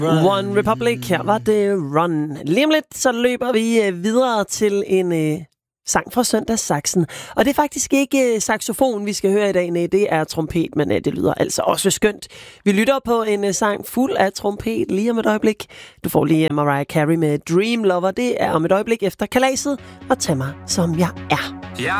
One Republic, her var det Run. Lige om lidt, så løber vi videre til en sang fra Søndagssaksen. Og det er faktisk ikke saxofon, vi skal høre i dag. Nej, det er trompet, men det lyder altså også skønt. Vi lytter på en sang fuld af trompet lige om et øjeblik. Du får lige Mariah Carey med Dream Lover. Det er om et øjeblik efter kalaset. Og tag mig, som jeg er. Jeg